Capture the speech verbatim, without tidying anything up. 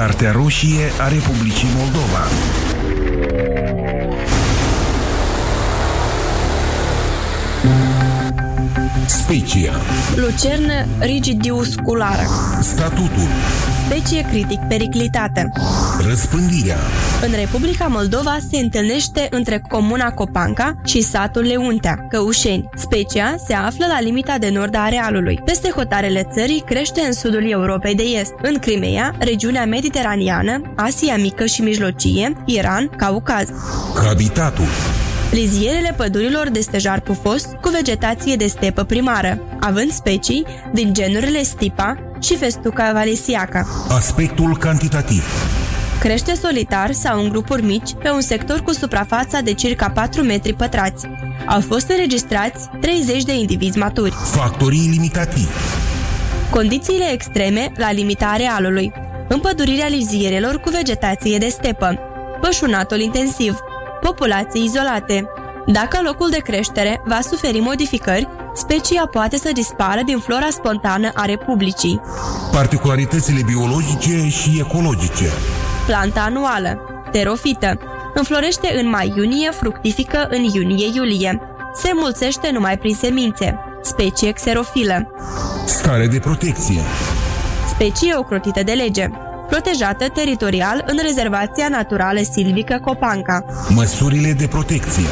Cartea roșie a Republicii Moldova. Specia. Lucernă rigidiusculară. Statutul. Specie critic periclitată. Răspândirea. În Republica Moldova se întâlnește între comuna Copanca și satul Leuntea, Căușeni. Specia se află la limita de nord a arealului. Peste hotarele țării crește în sudul Europei de Est, în Crimea, regiunea mediteraneană, Asia Mică și Mijlocie, Iran, Caucaz. Habitatul. Lizierele pădurilor de stejar pufos cu vegetație de stepă primară, având specii din genurile stipa și festuca valesiaca. Aspectul cantitativ. Crește solitar sau în grupuri mici pe un sector cu suprafața de circa patru metri pătrați. Au fost înregistrați treizeci de indivizi maturi. Factorii limitativi. Condițiile extreme la limita arealului. Împădurirea lizierelor cu vegetație de stepă. Pășunatul intensiv. Populații izolate. Dacă locul de creștere va suferi modificări, specia poate să dispară din flora spontană a Republicii. Particularitățile biologice și ecologice. Planta anuală. Terofită. Înflorește în mai-iunie, fructifică în iunie-iulie. Se înmulțește numai prin semințe. Specie xerofilă. Stare de protecție. Specie ocrotită de lege. Protejată teritorial în rezervația naturală silvică Copanca. Măsurile de protecție.